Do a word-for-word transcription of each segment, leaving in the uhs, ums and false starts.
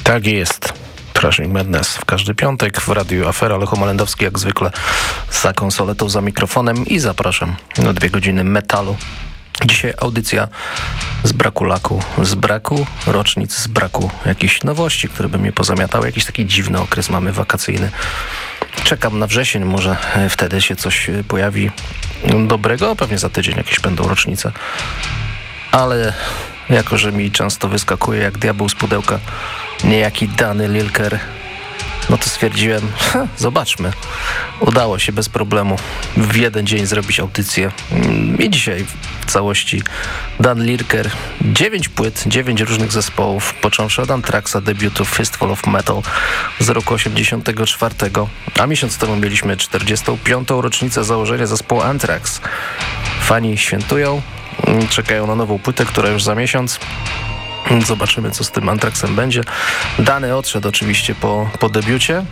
Tak jest. Thrashing Madness w każdy piątek w Radiu Afera. Lecho Malendowski jak zwykle za konsoletą, za mikrofonem i zapraszam na dwie godziny metalu. Dzisiaj audycja z braku laku, z braku rocznic, z braku jakichś nowości, które by mnie pozamiatały. Jakiś taki dziwny okres mamy wakacyjny. Czekam na wrzesień, może wtedy się coś pojawi dobrego. Pewnie za tydzień jakieś będą rocznice. Ale jako, że mi często wyskakuje jak diabeł z pudełka niejaki Danny Lilker, no to stwierdziłem, ha, zobaczmy. Udało się bez problemu w jeden dzień zrobić audycję. I dzisiaj w całości Dan Lilker, dziewięć płyt, dziewięć różnych zespołów, począwszy od Anthraxa, debiutu Fistful of Metal z roku osiemdziesiątego czwartego, a miesiąc temu mieliśmy czterdziestą piątą rocznicę założenia zespołu Anthrax. Fani świętują, czekają na nową płytę, która już za miesiąc. Zobaczymy, co z tym Anthraxem będzie. Dany odszedł oczywiście po, po debiucie,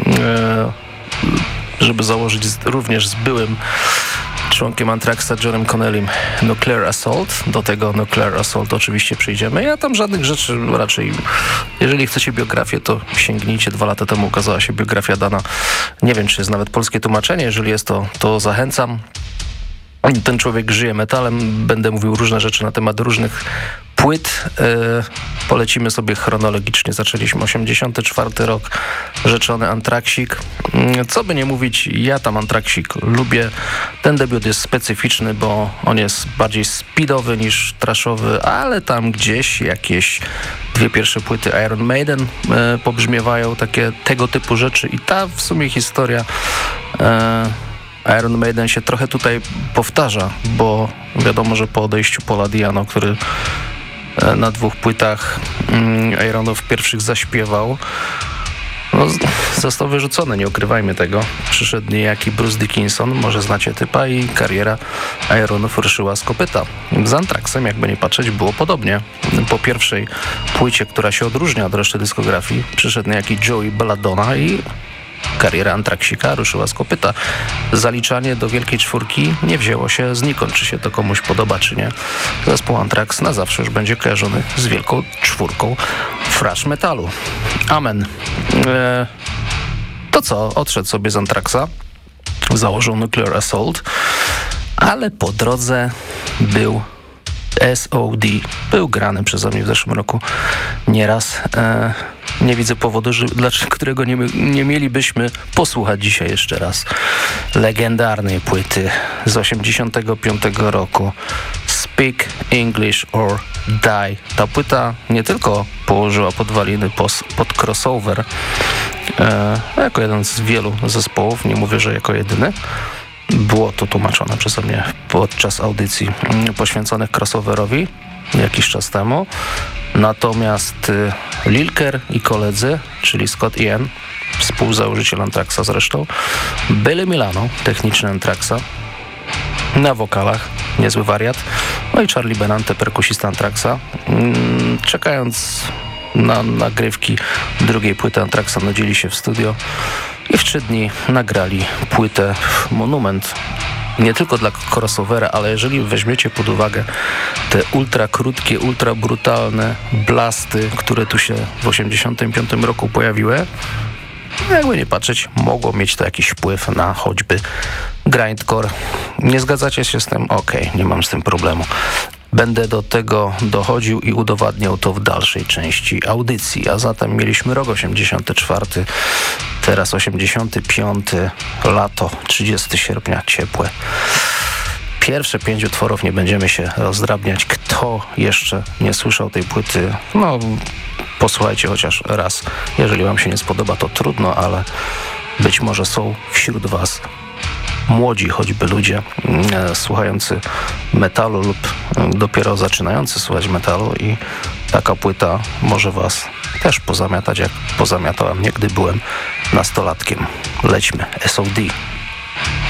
e, żeby założyć z, również z byłym członkiem Anthraxa, Johnem Connellym, Nuclear Assault. Do tego Nuclear Assault oczywiście przyjdziemy. Ja tam żadnych rzeczy raczej... Jeżeli chcecie biografię, to sięgnijcie. Dwa lata temu ukazała się biografia Dana. Nie wiem, czy jest nawet polskie tłumaczenie. Jeżeli jest, to, to zachęcam. Ten człowiek żyje metalem. Będę mówił różne rzeczy na temat różnych płyt. Yy, polecimy sobie chronologicznie. Zaczęliśmy osiemdziesiąty czwarty rok, rzeczony Anthraxik. Yy, co by nie mówić, ja tam Anthraxik lubię. Ten debiut jest specyficzny, bo on jest bardziej speedowy niż trashowy, ale tam gdzieś jakieś dwie pierwsze płyty Iron Maiden yy, pobrzmiewają, takie tego typu rzeczy i ta w sumie historia yy, Iron Maiden się trochę tutaj powtarza, bo wiadomo, że po odejściu Paula Di'Anno, który na dwóch płytach Ironów pierwszych zaśpiewał, no, został wyrzucony, nie ukrywajmy tego. Przyszedł niejaki Bruce Dickinson, może znacie typa, i kariera Ironów ruszyła z kopyta. Z Anthraxem, jakby nie patrzeć, było podobnie. Po pierwszej płycie, która się odróżnia od reszty dyskografii, przyszedł niejaki Joey Belladonna i kariera Anthraxika ruszyła z kopyta. Zaliczanie do Wielkiej Czwórki nie wzięło się znikąd, czy się to komuś podoba, czy nie. Zespół Anthrax na zawsze już będzie kojarzony z Wielką Czwórką thrash metalu. Amen. Eee, to co? Odszedł sobie z Anthraxa, założył Nuclear Assault, ale po drodze był S O D. Był grany przeze mnie w zeszłym roku nieraz. E, nie widzę powodu, że, dlaczego, którego nie, nie mielibyśmy posłuchać dzisiaj jeszcze raz legendarnej płyty z osiemdziesiątego piątego roku Speak English or Die. Ta płyta nie tylko położyła podwaliny pod, pod crossover e, jako jeden z wielu zespołów, nie mówię, że jako jedyny. Było to tłumaczone przeze mnie podczas audycji poświęconych crossoverowi jakiś czas temu. Natomiast y, Lilker i koledzy, czyli Scott Ian, współzałożyciel Anthraxa zresztą, Billy Milano, techniczny Anthraxa, na wokalach, niezły wariat, no i Charlie Benante, perkusista Anthraxa. Mm, czekając na nagrywki drugiej płyty Anthraxa, nudzili się w studio i w trzy dni nagrali płytę Monument. Nie tylko dla crossovera, ale jeżeli weźmiecie pod uwagę te ultra krótkie, ultra brutalne blasty, które tu się w osiemdziesiątym piątym roku pojawiły, jakby nie patrzeć, mogło mieć to jakiś wpływ na choćby grindcore. Nie zgadzacie się z tym? Okej, okay, nie mam z tym problemu. Będę do tego dochodził i udowadniał to w dalszej części audycji. A zatem mieliśmy rok osiemdziesiąty czwarty, teraz osiemdziesiąty piąty, lato, trzydziestego sierpnia, ciepłe. Pierwsze pięć utworów nie będziemy się rozdrabniać. Kto jeszcze nie słyszał tej płyty, no posłuchajcie chociaż raz. Jeżeli wam się nie spodoba, to trudno, ale być może są wśród was młodzi choćby ludzie e, słuchający metalu lub e, dopiero zaczynający słuchać metalu i taka płyta może was też pozamiatać, jak pozamiatała mnie, gdy byłem nastolatkiem. Lećmy. S O D.